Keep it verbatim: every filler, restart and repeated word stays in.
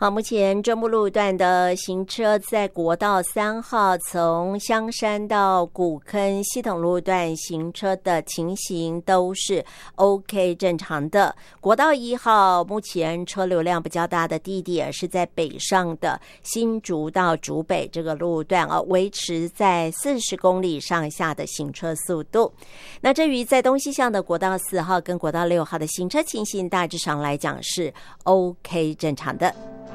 好，目前中部路段的行车在国道三号从香山到古坑系统路段行车的情形都是 OK 正常的。国道一号目前车流量比较大的地点是在北上的新竹到竹北这个路段哦，维持在四十公里上下的行车速度。那至于在东西向的国道四号跟国道六号的行车情形，大致上来讲是 OK 正常的。